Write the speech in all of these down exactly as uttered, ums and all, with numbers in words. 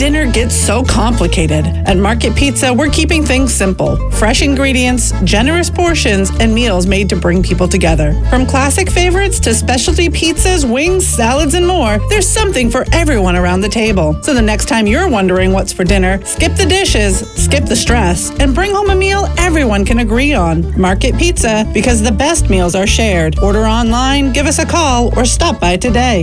dinner gets so complicated. At Market Pizza, we're keeping things simple. Fresh ingredients, generous portions, and meals made to bring people together. From classic favorites to specialty pizzas, wings, salads, and more, there's something for everyone around the table. So the next time you're wondering what's for dinner, skip the dishes, skip the stress, and bring home a meal everyone can agree on. Market Pizza, because the best meals are shared. Order online, give us a call, or stop by today.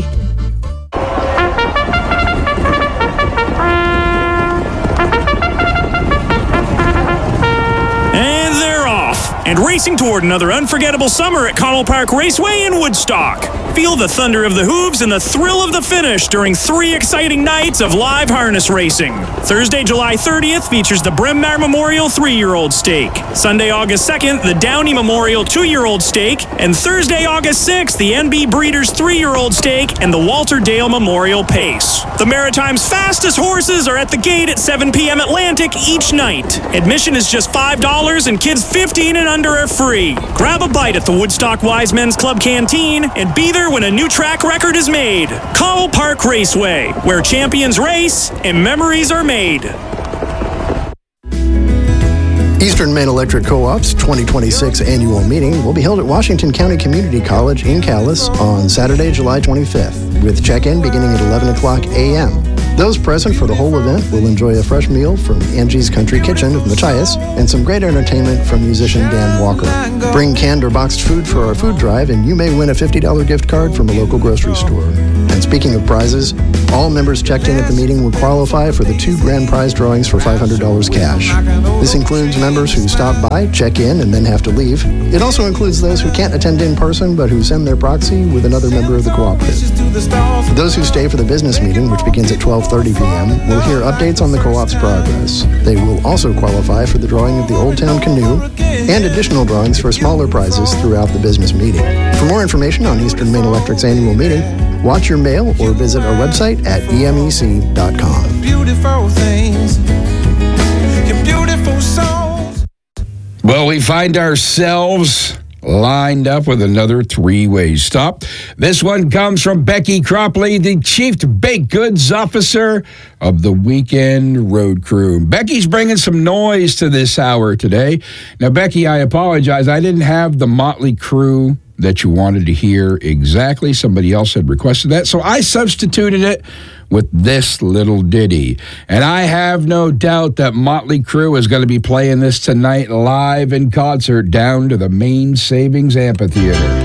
And they're off and racing toward another unforgettable summer at Connell Park Raceway in Woodstock. Feel the thunder of the hooves and the thrill of the finish during three exciting nights of live harness racing. Thursday, July thirtieth features the Bryn Mawr Memorial three-year-old Stake. Sunday, August second, the Downey Memorial two-year-old Stake. And Thursday, August sixth, the N B Breeders three-year-old Stake and the Walter Dale Memorial Pace. The Maritime's fastest horses are at the gate at seven p.m. Atlantic each night. Admission is just five dollars and kids fifteen and under are free. Grab a bite at the Woodstock Wise Men's Club Canteen and be there when a new track record is made. Connell Park Raceway, where champions race and memories are made. Eastern Maine Electric Co-op's twenty twenty-six annual meeting will be held at Washington County Community College in Calais on Saturday, July twenty-fifth, with check-in beginning at eleven o'clock a.m. Those present for the whole event will enjoy a fresh meal from Angie's Country Kitchen of Machias and some great entertainment from musician Dan Walker. Bring canned or boxed food for our food drive, and you may win a fifty dollars gift card from a local grocery store. And speaking of prizes, all members checked in at the meeting will qualify for the two grand prize drawings for five hundred dollars cash. This includes members who stop by, check in, and then have to leave. It also includes those who can't attend in person but who send their proxy with another member of the cooperative. Those who stay for the business meeting, which begins at twelve thirty p.m., will hear updates on the co-op's progress. They will also qualify for the drawing of the Old Town Canoe and additional drawings for smaller prizes throughout the business meeting. For more information on Eastern Maine Electric's annual meeting, watch your mail or visit our website at e m e c dot com. Beautiful things, your beautiful souls. Well, we find ourselves lined up with another three-way stop. This one comes from Becky Cropley, the Chief Baked Goods Officer of the Weekend Road Crew. Becky's bringing some noise to this hour today. Now, Becky, I apologize. I didn't have the Motley Crue that you wanted to hear exactly. Somebody else had requested that, so I substituted it with this little ditty. And I have no doubt that Motley Crue is going to be playing this tonight live in concert down to the Maine Savings Amphitheater.